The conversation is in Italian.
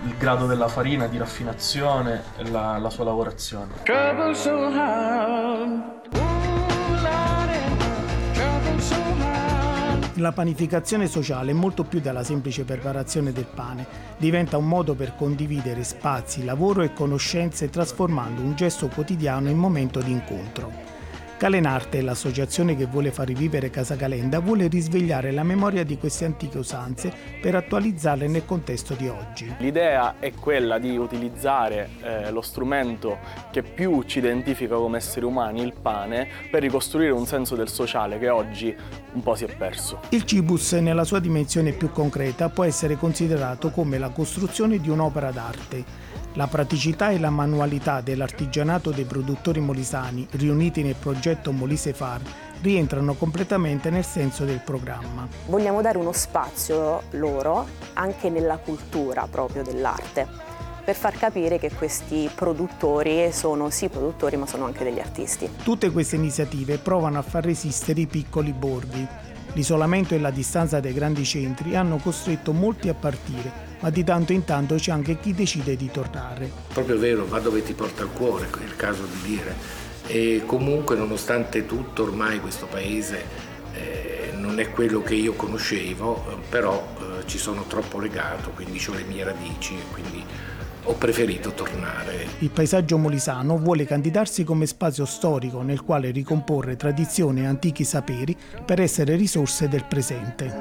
il grado della farina, di raffinazione e la sua lavorazione. La panificazione sociale è molto più della semplice preparazione del pane, diventa un modo per condividere spazi, lavoro e conoscenze, trasformando un gesto quotidiano in momento di incontro. Calenarte, l'associazione che vuole far rivivere Casa Calenda, vuole risvegliare la memoria di queste antiche usanze per attualizzarle nel contesto di oggi. L'idea è quella di utilizzare lo strumento che più ci identifica come esseri umani, il pane, per ricostruire un senso del sociale che oggi un po' si è perso. Il cibus, nella sua dimensione più concreta, può essere considerato come la costruzione di un'opera d'arte. La praticità e la manualità dell'artigianato dei produttori molisani, riuniti nel progetto Molise Farm, rientrano completamente nel senso del programma. Vogliamo dare uno spazio loro anche nella cultura proprio dell'arte, per far capire che questi produttori sono sì produttori ma sono anche degli artisti. Tutte queste iniziative provano a far resistere i piccoli borghi. L'isolamento e la distanza dai grandi centri hanno costretto molti a partire, ma di tanto in tanto c'è anche chi decide di tornare. Proprio vero, va dove ti porta il cuore, è il caso di dire. E comunque, nonostante tutto, ormai questo paese non è quello che io conoscevo, però ci sono troppo legato, quindi ho le mie radici, quindi ho preferito tornare. Il paesaggio molisano vuole candidarsi come spazio storico nel quale ricomporre tradizioni e antichi saperi per essere risorse del presente.